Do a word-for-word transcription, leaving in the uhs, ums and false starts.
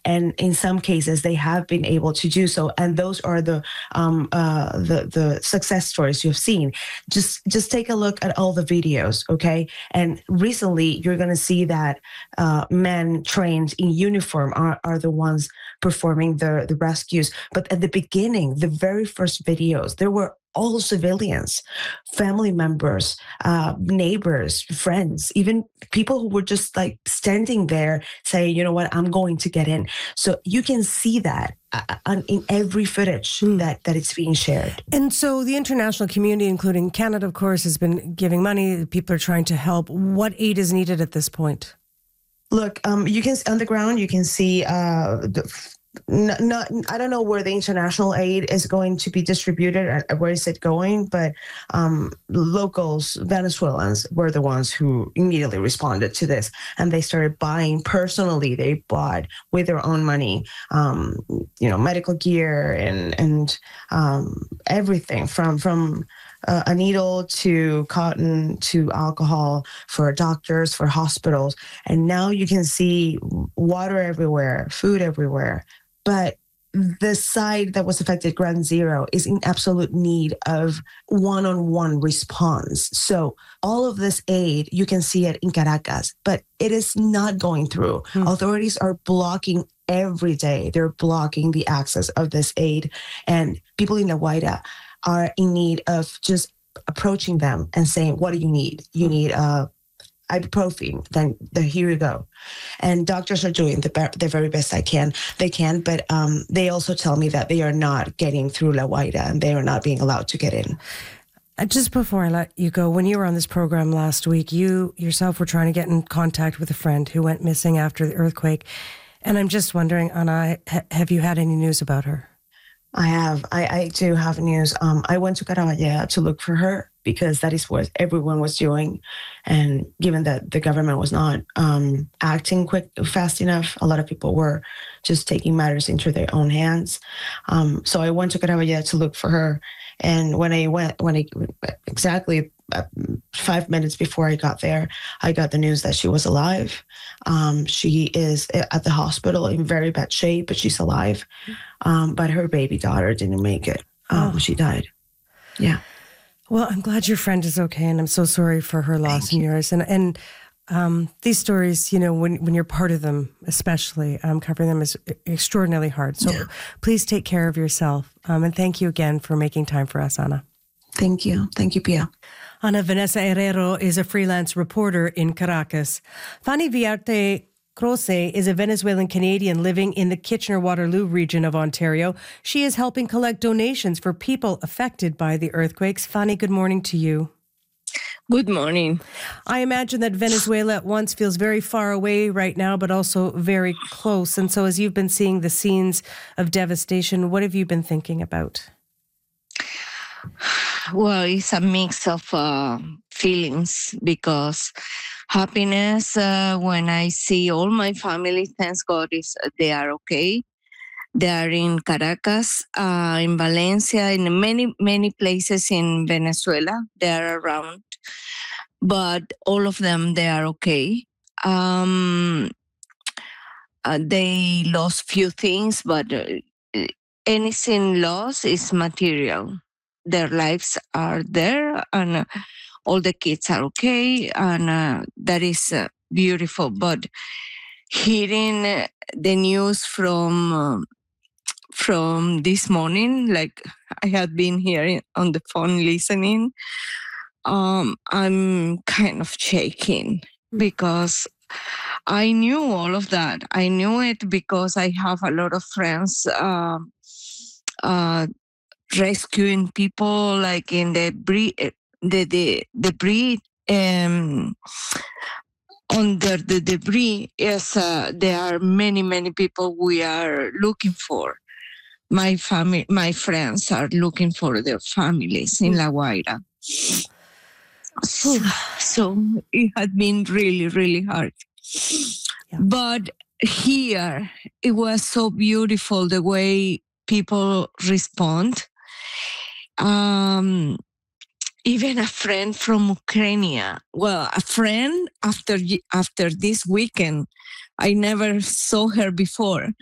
And in some cases, they have been able to do so. And those are the um, uh, the the success stories you've seen. Just just take a look at all the videos, okay? And recently, you're going to see that uh, men trained in uniform are, are the ones performing the, the rescues. But at the beginning, the very first videos, there were all civilians, family members, uh, neighbors, friends, even people who were just like standing there saying, you know what, I'm going to get in. So you can see that uh, in every footage mm. that, that it's being shared. And so the international community, including Canada, of course, has been giving money. People are trying to help. What aid is needed at this point? Look, um, you can, on the ground, you can see uh, the, Not, not, I don't know where the international aid is going to be distributed, or where is it going, but um, locals, Venezuelans, were the ones who immediately responded to this, and they started buying personally. They bought with their own money, um, you know, medical gear and and um, everything from from. Uh, a needle to cotton to alcohol for doctors, for hospitals. And now you can see water everywhere, food everywhere. But the side that was affected, Ground Zero, is in absolute need of one-on-one response. So all of this aid, you can see it in Caracas, but it is not going through. Hmm. Authorities are blocking every day. They're blocking the access of this aid. And people in La Guaira are in need of just approaching them and saying, what do you need? You need uh, ibuprofen, then the, here you go. And doctors are doing the, be- the very best I can. They can, but um, they also tell me that they are not getting through La Guaira and they are not being allowed to get in. Uh, just before I let you go, when you were on this program last week, you yourself were trying to get in contact with a friend who went missing after the earthquake. And I'm just wondering, Ana, ha- have you had any news about her? I have. I, I do have news. Um, I went to Caraballea to look for her because that is what everyone was doing. And given that the government was not um, acting quick, fast enough, a lot of people were just taking matters into their own hands. Um, so I went to Caraballea to look for her. And when I went, when I exactly five minutes before I got there, I got the news that she was alive. Um, she is at the hospital in very bad shape, but she's alive. Um, but her baby daughter didn't make it. Um, oh. She died. Yeah. Well, I'm glad your friend is okay, and I'm so sorry for her loss Thank and you. yours. And and um, these stories, you know, when when you're part of them, especially um, covering them is extraordinarily hard. So yeah. Please take care of yourself. Um, and thank you again for making time for us, Ana. Thank you. Thank you, Pia. Ana Vanessa Herrero is a freelance reporter in Caracas. Fanny Viarte Croce is a Venezuelan-Canadian living in the Kitchener-Waterloo region of Ontario. She is helping collect donations for people affected by the earthquakes. Fanny, good morning to you. Good morning. I imagine that Venezuela at once feels very far away right now, but also very close. And so as you've been seeing the scenes of devastation, what have you been thinking about? Well, it's a mix of uh, feelings because happiness uh, when I see all my family, thanks God, is they are okay. They are in Caracas, uh, in Valencia, in many, many places in Venezuela. They are around, but all of them, they are okay. Um, uh, they lost few things, but uh, anything lost is material. Their lives are there, and uh, all the kids are okay, and uh, that is uh, beautiful. But hearing uh, the news from uh, from this morning, like I had been here on the phone listening, um, I'm kind of shaking because I knew all of that. I knew it because I have a lot of friends uh, uh, rescuing people, like in the debris, the the debris um, under the debris. Yes, uh, there are many many people we are looking for. My family, my friends are looking for their families in La Guaira. So, so it had been really really hard. Yeah. But here it was so beautiful the way people respond. Um, even a friend from Ukraine. Well, a friend after after this weekend, I never saw her before.